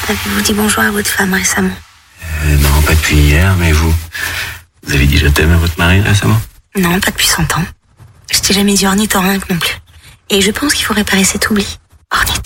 Avez-vous dit bonjour à votre femme récemment? Non, pas depuis hier, mais vous avez dit je t'aime à votre mari récemment? Non, pas depuis 100 ans. Je t'ai jamais dit ornithorynque non plus. Et je pense qu'il faut réparer cet oubli. Ornithorynque.